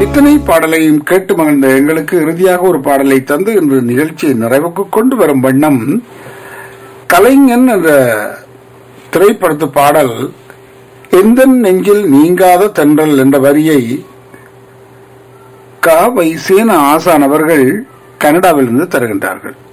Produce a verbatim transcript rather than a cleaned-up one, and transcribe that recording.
இத்தனை பாடலையும் கேட்டு மகிழ்ந்த எங்களுக்கு இறுதியாக ஒரு பாடலை தந்து இன்று நிகழ்ச்சியை நிறைவுக்கு கொண்டு வரும் வண்ணம் கலைஞன் என்ற திரைப்படத்து பாடல் எந்த நெஞ்சில் நீங்காத தென்றல் என்ற வரியை கா வை சேன ஆசான் அவர்கள் கனடாவிலிருந்து தருகின்றார்கள்.